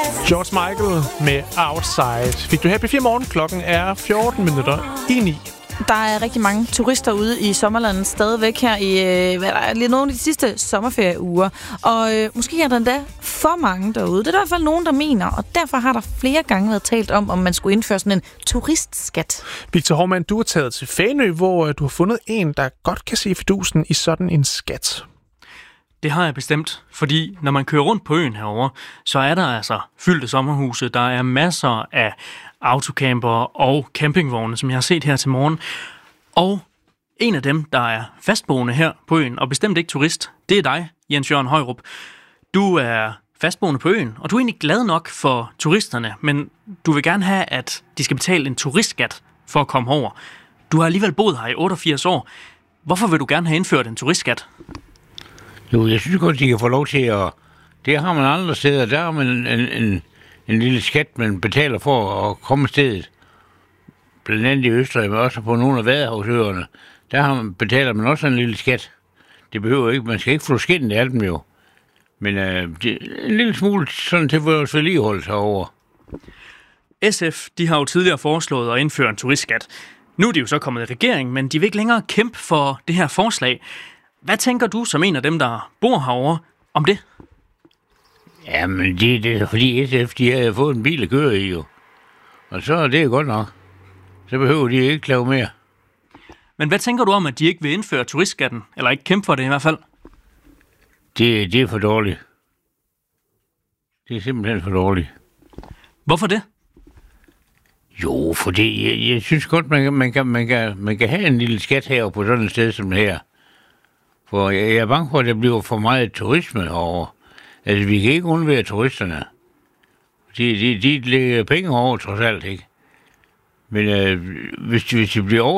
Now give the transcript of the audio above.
George Michael med Outside. Fik du Happy 4 morgen? Klokken er 14 minutter i 9. Der er rigtig mange turister ude i sommerlandet stadigvæk her i nogle af de sidste sommerferieuger. Og måske er der endda for mange derude. Det er der i hvert fald nogen, der mener, og derfor har der flere gange været talt om man skulle indføre sådan en turistskat. Victor Hormann, du er taget til Fanø, hvor du har fundet en, der godt kan se fidusen i sådan en skat. Det har jeg bestemt, fordi når man kører rundt på øen herovre, så er der altså fyldte sommerhuse. Der er masser af autocamper og campingvogne, som jeg har set her til morgen. Og en af dem, der er fastboende her på øen, og bestemt ikke turist, det er dig, Jens Jørgen Højrup. Du er fastboende på øen, og du er egentlig glad nok for turisterne, men du vil gerne have, at de skal betale en turistskat for at komme over. Du har alligevel boet her i 88 år. Hvorfor vil du gerne have indført en turistskat? Jo, jeg synes godt, de kan få lov til at... Det har man andre steder. Der har man en lille skat, man betaler for at komme stedet. Blandt andet i Østrig, men også på nogle af Vadehavsøerne. Betaler man også en lille skat. Det behøver ikke... Man skal ikke få skinnet af dem jo. Men en lille smule sådan til vores vedligeholdelse herovre. SF, de har jo tidligere foreslået at indføre en turistskat. Nu er de jo så kommet i regering, men de vil ikke længere kæmpe for det her forslag. Hvad tænker du som en af dem, der bor herovre, om det? Jamen, det er fordi SF, de har fået en bil at køre i jo. Og så er det godt nok. Så behøver de ikke lave mere. Men hvad tænker du om, at de ikke vil indføre turistskatten? Eller ikke kæmpe for det i hvert fald? Det er for dårligt. Det er simpelthen for dårligt. Hvorfor det? Jo, fordi jeg synes godt, man kan have en lille skat her på sådan et sted som det her. For jeg er bange for, at der bliver for meget turisme herovre. Altså, vi kan ikke undvære turisterne. De lægger penge over, trods alt, ikke? Men hvis de bliver over